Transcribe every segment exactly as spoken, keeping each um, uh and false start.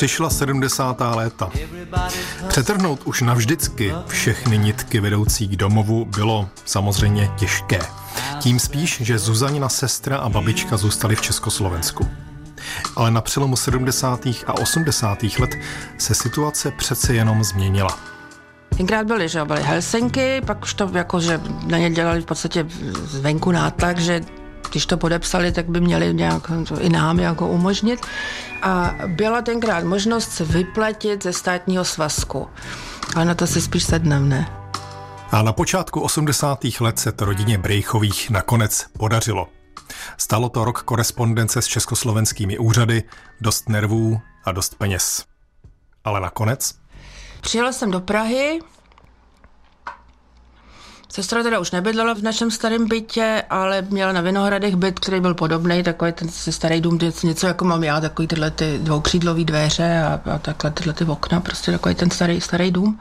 Přišla sedmdesátá léta. Přetrhnout už navždycky všechny nitky vedoucí k domovu bylo samozřejmě těžké. Tím spíš, že Zuzanina sestra a babička zůstaly v Československu. Ale na přelomu sedmdesátých a osmdesátých let se situace přece jenom změnila. Tenkrát byly, že byly Helsinky, pak už to jako, že na ně dělali v podstatě zvenku nátlak, že když to podepsali, tak by měli nějak i nám jako umožnit. A byla tenkrát možnost se vyplatit ze státního svazku. Ale na to si spíš sednem, ne? A na počátku osmdesátých let se to rodině Brejchových nakonec podařilo. Stalo to rok korespondence s československými úřady, dost nervů a dost peněz. Ale nakonec? Přijela jsem do Prahy. Sestra teda už nebydlela v našem starém bytě, ale měla na Vinohradech byt, který byl podobný, takový ten starý dům, něco jako mám já, takový tyhle ty dvoukřídlový dveře a, a takhle tyhle ty okna, prostě takový ten starý, starý dům.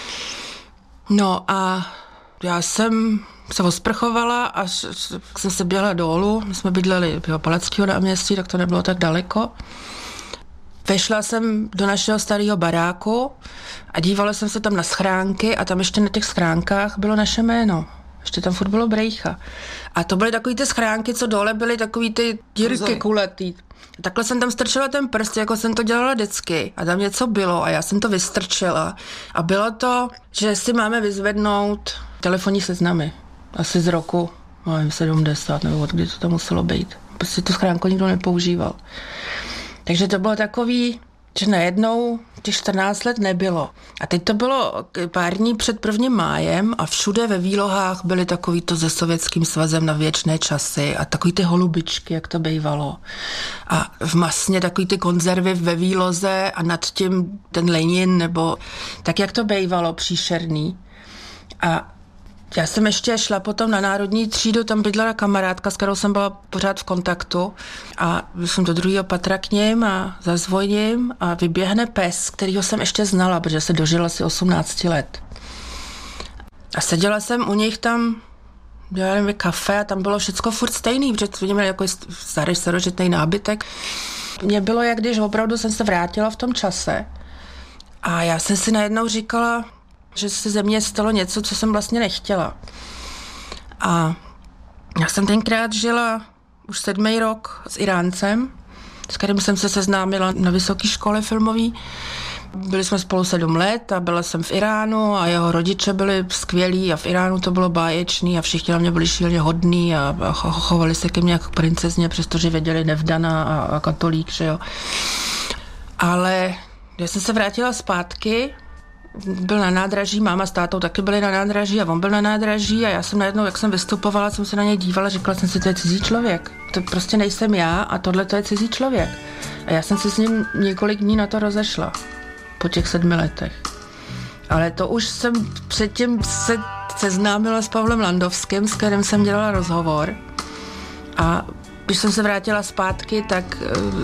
No a já jsem se osprchovala a jsem se běhla dolů, my jsme bydleli v Palackého náměstí, tak to nebylo tak daleko. Vešla jsem do našeho starého baráku a dívala jsem se tam na schránky a tam ještě na těch schránkách bylo naše jméno. Ještě tam furt bylo Brejcha. A to byly takový ty schránky, co dole byly takový ty dírky kulatý. Takhle jsem tam strčila ten prst, jako jsem to dělala vždycky. A tam něco bylo a já jsem to vystrčila. A bylo to, že si máme vyzvednout telefonní seznamy. Asi z roku, nevím, sedmdesát nebo od kdy to tam muselo být. Prostě tu schránku nikdo nepoužíval. Takže to bylo takový, že najednou těch čtrnáct let nebylo. A teď to bylo pár dní před prvním májem a všude ve výlohách byly takový to se Sovětským svazem na věčné časy a takový ty holubičky, jak to bývalo. A v masně takový ty konzervy ve výloze a nad tím ten Lenin, nebo tak, jak to bývalo, příšerný. A já jsem ještě šla potom na národní třídu, tam bydlela kamarádka, s kterou jsem byla pořád v kontaktu a jsem do druhého patra k ním a zazvoním a vyběhne pes, kterýho jsem ještě znala, protože se dožila asi osmnáct let. A seděla jsem u nich tam, dělali mi kafe a tam bylo všecko furt stejný, protože oni měli jako starý starožitný nábytek. Mně bylo, jak když opravdu jsem se vrátila v tom čase a já jsem si najednou říkala, že se ze mě stalo něco, co jsem vlastně nechtěla. A já jsem tenkrát žila už sedmý rok s Iráncem, s kterým jsem se seznámila na vysoké škole filmový. Byli jsme spolu sedm let a byla jsem v Iránu a jeho rodiče byli skvělí a v Iránu to bylo báječný a všichni na mě byli šíleně hodní a, a chovali se ke mně jako princezně, přestože věděli nevdaná a, a katolík, že jo. Ale já jsem se vrátila zpátky, byl na nádraží, máma s tátou taky byli na nádraží a on byl na nádraží a já jsem najednou, jak jsem vystupovala, jsem se na něj dívala, říkala jsem si, to je cizí člověk. To prostě nejsem já a tohle to je cizí člověk. A já jsem se s ním několik dní na to rozešla. Po těch sedmi letech. Ale to už jsem předtím se seznámila s Pavlem Landovským, s kterým jsem dělala rozhovor. A když jsem se vrátila zpátky, tak